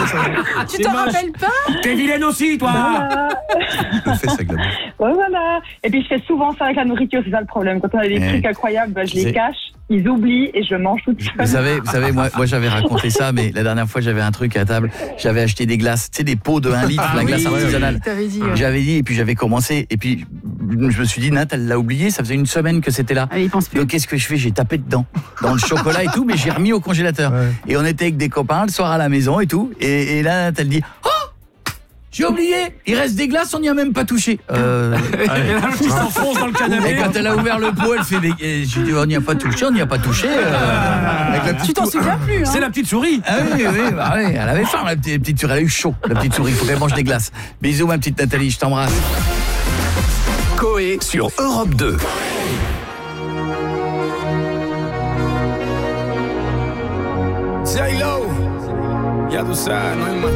Tu t'en rappelles pas? T'es vilaine aussi, toi. Je le fais, ça, Glamour. Ouais, voilà. Et puis je fais souvent ça avec la nourriture, c'est ça le problème. Quand on a des trucs incroyables, je les cache, ils oublient et je mange toute seule. Vous savez, moi j'avais raconté ça, mais la dernière fois j'avais un truc à table, j'avais acheté des glaces, tu sais, des pots de 1 litre, la glace artisanale. J'avais dit, et puis j'avais commencé, et puis je me suis dit, Nat, elle l'a oublié, ça faisait une semaine que c'était là. Il pense plus. Donc qu'est-ce que je fais? J'ai tapé dedans, dans le chocolat et tout, mais j'ai remis au congélateur. Et on était avec des copains le soir à la maison et tout, et là, Nat, elle dit, oh, j'ai oublié, il reste des glaces, on n'y a même pas touché. Et là, le petit s'enfonce dans le canapé. Et quand elle a ouvert le pot, elle fait, j'ai dit, on n'y a pas touché. Tu t'en souviens plus, hein? C'est la petite souris. Ah oui, elle avait faim, la petite souris, elle a eu chaud, la petite souris, il faut qu'elle mange des glaces. Bisous, ma petite Nathalie, je t'embrasse. Coé sur Europe 2. J-Lo, ya tú sabes, no hay más